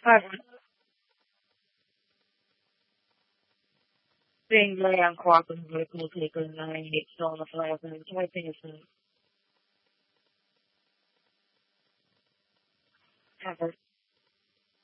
However, being very uncooperative with political and I hate still the flag so I think it's a cover.